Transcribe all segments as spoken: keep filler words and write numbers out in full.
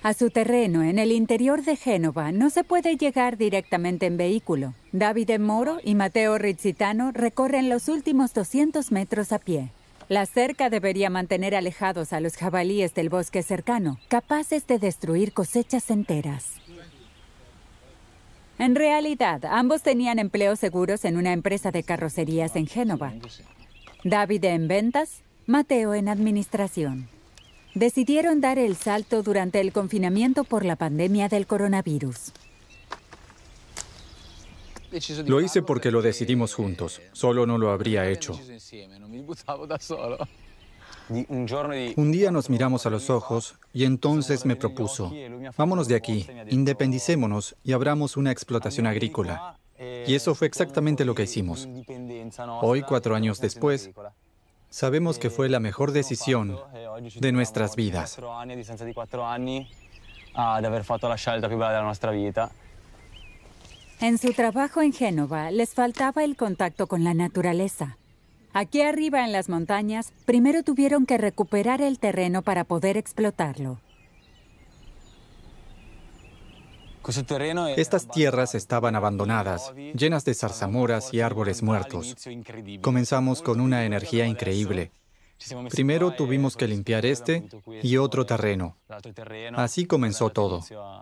A su terreno en el interior de Génova no se puede llegar directamente en vehículo. Davide Moro y Matteo Rizzitano recorren los últimos doscientos metros a pie. La cerca debería mantener alejados a los jabalíes del bosque cercano, capaces de destruir cosechas enteras. En realidad, ambos tenían empleos seguros en una empresa de carrocerías en Génova. Davide en ventas, Matteo en administración. Decidieron dar el salto durante el confinamiento por la pandemia del coronavirus. Lo hice porque lo decidimos juntos. Solo no lo habría hecho. Un día nos miramos a los ojos y entonces me propuso: vámonos de aquí, independicémonos y abramos una explotación agrícola. Y eso fue exactamente lo que hicimos. Hoy, cuatro años después, sabemos que fue la mejor decisión de nuestras vidas. En su trabajo en Génova les faltaba el contacto con la naturaleza. Aquí arriba en las montañas, primero tuvieron que recuperar el terreno para poder explotarlo. Estas tierras estaban abandonadas, llenas de zarzamoras y árboles muertos. Comenzamos con una energía increíble. Primero tuvimos que limpiar este y otro terreno. Así comenzó todo.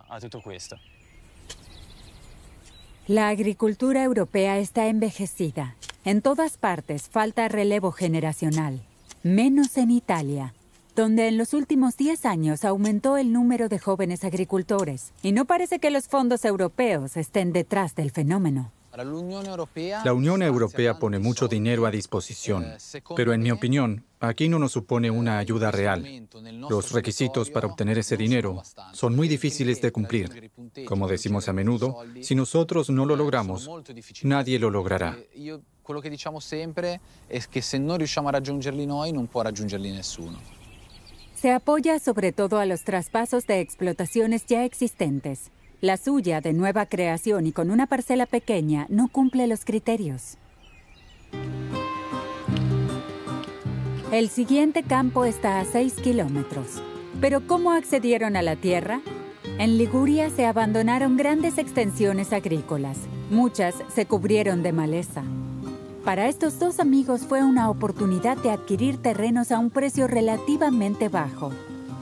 La agricultura europea está envejecida. En todas partes falta relevo generacional, menos en Italia, donde en los últimos diez años aumentó el número de jóvenes agricultores, y no parece que los fondos europeos estén detrás del fenómeno. La Unión Europea pone mucho dinero a disposición, pero en mi opinión, aquí no nos supone una ayuda real. Los requisitos para obtener ese dinero son muy difíciles de cumplir. Como decimos a menudo, si nosotros no lo logramos, nadie lo logrará. Quello che diciamo sempre è che se non riusciamo a raggiungerli noi, non può raggiungerli nessuno. Se apoya sobre todo a los traspasos de explotaciones ya existentes. La suya, de nueva creación y con una parcela pequeña, no cumple los criterios. El siguiente campo está a seis kilómetros. ¿Pero cómo accedieron a la tierra? En Liguria se abandonaron grandes extensiones agrícolas. Muchas se cubrieron de maleza. Para estos dos amigos fue una oportunidad de adquirir terrenos a un precio relativamente bajo.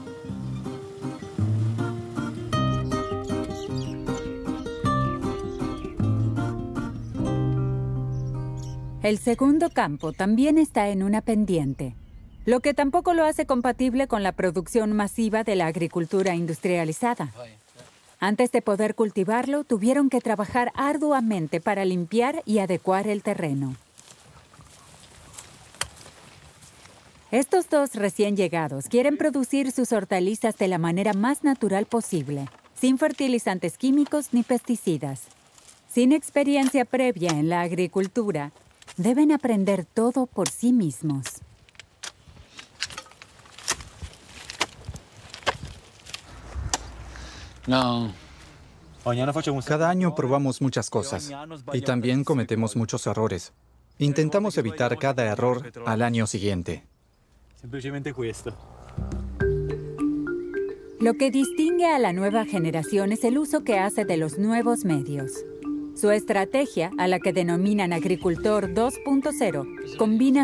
El segundo campo también está en una pendiente, lo que tampoco lo hace compatible con la producción masiva de la agricultura industrializada. Antes de poder cultivarlo, tuvieron que trabajar arduamente para limpiar y adecuar el terreno. Estos dos recién llegados quieren producir sus hortalizas de la manera más natural posible, sin fertilizantes químicos ni pesticidas. Sin experiencia previa en la agricultura, deben aprender todo por sí mismos. No. Cada año probamos muchas cosas y también cometemos muchos errores. Intentamos evitar cada error al año siguiente. Lo que distingue a la nueva generación es el uso que hace de los nuevos medios. Su estrategia, a la que denominan Agricultor dos punto cero, combina